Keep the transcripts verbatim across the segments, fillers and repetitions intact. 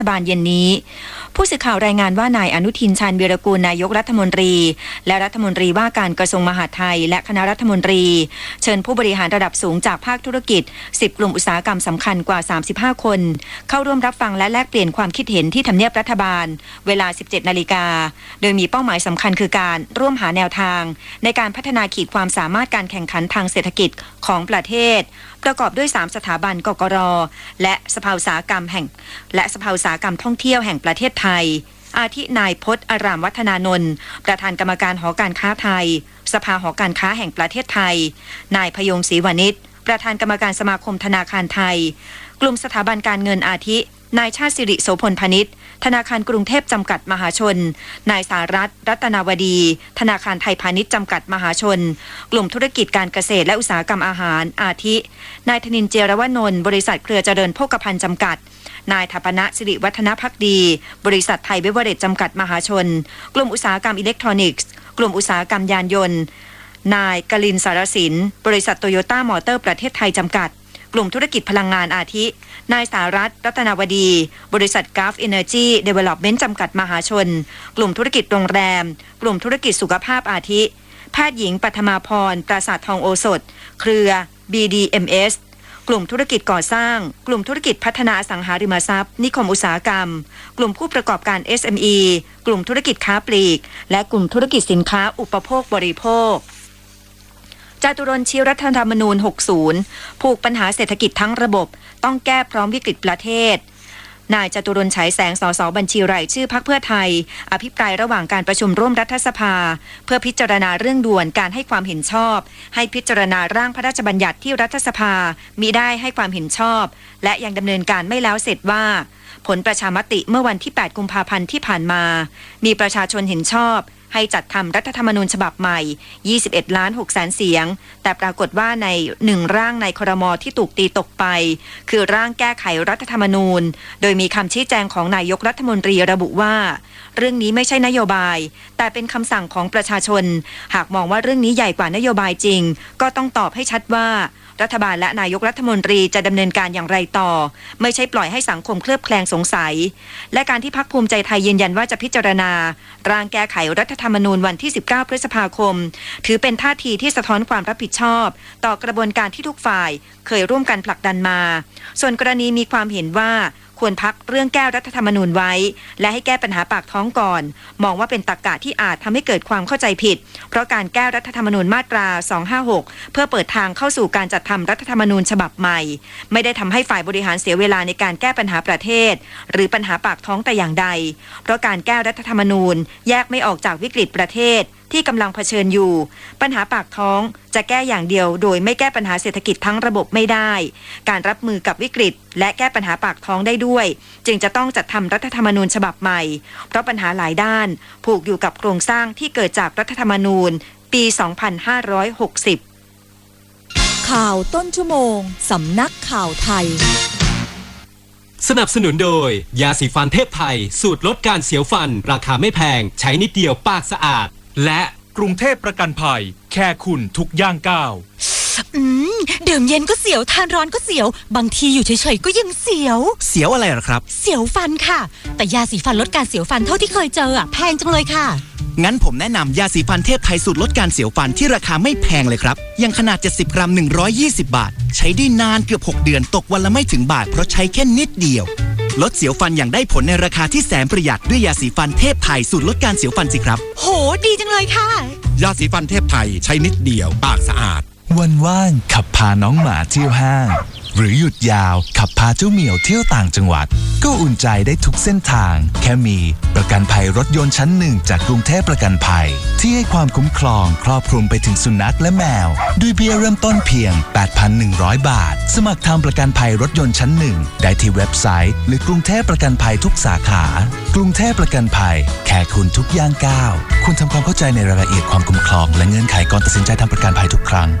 รัฐบาลเย็นนี้ผู้สื่อข่าวรายงานว่านายอนุทินชาญวีรกูลนายกรัฐมนตรีและรัฐมนตรีว่าการกระทรวงมหาดไทยและคณะรัฐมนตรีเชิญผู้บริหารระดับสูงจากภาคธุรกิจสิบกลุ่มอุตสาหกรรมสำคัญกว่าสามสิบห้าคนเข้าร่วมรับฟังและแลกเปลี่ยนความคิดเห็นที่ทำเนียบรัฐบาลเวลา สิบเจ็ดนาฬิกาโดยมีเป้าหมายสำคัญคือการร่วมหาแนวทางในการพัฒนาขีดความสามารถการแข่งขันทางเศรษฐกิจของประเทศประกอบด้วยสามสถาบันกกร.และสภาอุตสาหกรรมแห่งและสภาอุตสาหกรรมท่องเที่ยวแห่งประเทศไทยอาทินายพจน์อารามวัฒนานนท์ประธานกรรมการหอการค้าไทยสภาหอการค้าแห่งประเทศไทยนายพยงศรีวณิชประธานกรรมการสมาคมธนาคารไทยกลุ่มสถาบันการเงินอาทินายชาติสิริโสพลพนิชธนาคารกรุงเทพจำกัดมหาชนนายสารัตน์รัตนาวดีธนาคารไทยพาณิชย์จำกัดมหาชนกลุ่มธุรกิจการเกษตรและอุตสาหกรรมอาหารอาทินายธนินทร์เจรวนนท์บริษัทเครือเจริญโภคภัณฑ์จำกัดนายถปนะสิริวัฒนภักดีบริษัทไทยเบเวอเรจจำกัดมหาชนกลุ่มอุตสาหกรรมอิเล็กทรอนิกส์กลุ่มอุตสาหกรรมยานยนต์นายกลินสารสินบริษัทโตโยต้ามอเตอร์ประเทศไทยจำกัดกลุ่มธุรกิจพลังงานอาทินายสารัตน์รัตนาวดีบริษัท Gulf Energy Development จำกัดมหาชนกลุ่มธุรกิจโรงแรมกลุ่มธุรกิจสุขภาพอาทิแพทย์หญิงปัทมาพรปราสาททองโอสถเครือ บี ดี เอ็ม เอส กลุ่มธุรกิจก่อสร้างกลุ่มธุรกิจพัฒนาอสังหาริมทรัพย์นิคมอุตสาหกรรมกลุ่มผู้ประกอบการ เอส เอ็ม อี กลุ่มธุรกิจค้าปลีกและกลุ่มธุรกิจสินค้าอุปโภคบริโภคจตุรนต์ชี้รัฐธรรมนูญหกสิบผูกปัญหาเศรษฐกิจทั้งระบบต้องแก้พร้อมวิกฤตประเทศนายจตุรนต์ฉายแสงสสบัญชีรายชื่อพรรคเพื่อไทยอภิปรายระหว่างการประชุมร่วมรัฐสภาเพื่อพิจารณาเรื่องด่วนการให้ความเห็นชอบให้พิจารณาร่างพระราชบัญญัติที่รัฐสภามิได้ให้ความเห็นชอบและยังดำเนินการไม่แล้วเสร็จว่าผลประชามติเมื่อวันที่แปดกุมภาพันธ์ที่ผ่านมามีประชาชนเห็นชอบให้จัดทำรัฐธรรมนูญฉบับใหม่ยี่สิบเอ็ดล้านหกแสนเสียงแต่ปรากฏว่าในหนึ่งร่างในครม.ที่ถูกตีตกไปคือร่างแก้ไขรัฐธรรมนูญโดยมีคำชี้แจงของนายกรัฐมนตรีระบุว่าเรื่องนี้ไม่ใช่นโยบายแต่เป็นคำสั่งของประชาชนหากมองว่าเรื่องนี้ใหญ่กว่านโยบายจริงก็ต้องตอบให้ชัดว่ารัฐบาลและนายกรัฐมนตรีจะดำเนินการอย่างไรต่อไม่ใช่ปล่อยให้สังคมเคลือบแคลงสงสัยและการที่พรรคภูมิใจไทยยืนยันว่าจะพิจารณาร่างแก้ไขรัฐธรรมนูญวันที่สิบเก้าพฤษภาคมถือเป็นท่าทีที่สะท้อนความรับผิดชอบต่อกระบวนการที่ทุกฝ่ายเคยร่วมกันผลักดันมาส่วนกรณีมีความเห็นว่าควรพักเรื่องแก้รัฐธรรมนูญไว้และให้แก้ปัญหาปากท้องก่อนมองว่าเป็นตรรกะที่อาจทำให้เกิดความเข้าใจผิดเพราะการแก้รัฐธรรมนูญมาตราสองห้าหกเพื่อเปิดทางเข้าสู่การจัดทำรัฐธรรมนูญฉบับใหม่ไม่ได้ทำให้ฝ่ายบริหารเสียเวลาในการแก้ปัญหาประเทศหรือปัญหาปากท้องแต่อย่างใดเพราะการแก้รัฐธรรมนูญแยกไม่ออกจากวิกฤตประเทศที่กำลังเผชิญอยู่ปัญหาปากท้องจะแก้อย่างเดียวโดยไม่แก้ปัญหาเศรษฐกิจทั้งระบบไม่ได้การรับมือกับวิกฤตและแก้ปัญหาปากท้องได้ด้วยจึงจะต้องจัดทำรัฐธรรมนูญฉบับใหม่เพราะปัญหาหลายด้านผูกอยู่กับโครงสร้างที่เกิดจากรัฐธรรมนูญปีสองพันห้าร้อยหกสิบข่าวต้นชั่วโมงสำนักข่าวไทยสนับสนุนโดยยาสีฟันเทพไทยสูตรลดการเสียวฟันราคาไม่แพงใช้นิดเดียวปากสะอาดและกรุงเทพประกันภัยแค่คุณทุกย่างก้าวอืมดื่มเย็นก็เสียวทานร้อนก็เสียวบางทีอยู่เฉยๆก็ยังเสียวเสียวอะไรหรอครับเสียวฟันค่ะแต่ยาสีฟันลดการเสียวฟันเท่าที่เคยเจออ่ะแพงจังเลยค่ะงั้นผมแนะนำยาสีฟันเทพไทยสูตรลดการเสียวฟันที่ราคาไม่แพงเลยครับยังขนาดเจ็ดสิบกรัมหนึ่งร้อยยี่สิบบาทใช้ได้นานเกือบหกเดือนตกวันละไม่ถึงบาทเพราะใช้แค่นิดเดียวลดเสียวฟันอย่างได้ผลในราคาที่แสนประหยัดด้วยยาสีฟันเทพไทยสูตรลดการเสียวฟันสิครับโหดีจังเลยค่ะยาสีฟันเทพไทยใช้นิดเดียวปากสะอาดวันว่างขับพาน้องหมาเที่ยวห้างหรือหยุดยาวขับพาเจ้าเหมียวเที่ยวต่างจังหวัดก็อุ่นใจได้ทุกเส้นทางแค่มีประกันภัยรถยนต์ชั้นหนึ่งจากกรุงเทพประกันภัยที่ให้ความคุ้มครองครอบคลุมไปถึงสุนัขและแมวด้วยเบี้ยเริ่มต้นเพียง แปดพันหนึ่งร้อย บาทสมัครทำประกันภัยรถยนต์ชั้นหนึ่งได้ที่เว็บไซต์หรือกรุงเทพประกันภัยทุกสาขากรุงเทพประกันภัยแค่คุณทุกย่างก้าวคุณทำความเข้าใจในรายละเอียดความคุ้มครองและเงื่อนไขก่อนตัดสินใจทำประกันภัยทุกครั้ง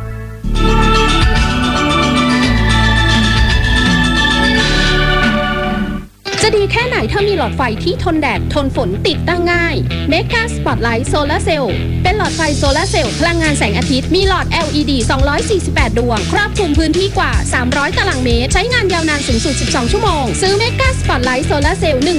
จะดีแค่ไหนถ้ามีหลอดไฟที่ทนแดดทนฝนติดตั้งง่าย Mega Spotlight Solar Cell เป็นหลอดไฟโซลาร์เซลล์พลังงานแสงอาทิตย์มีหลอด แอล อี ดี สองร้อยสี่สิบแปด ดวงครอบคลุมพื้นที่กว่าสามร้อยตารางเมตรใช้งานยาวนานสูงสุดสิบสองชั่วโมงซื้อ Mega Spotlight Solar Cell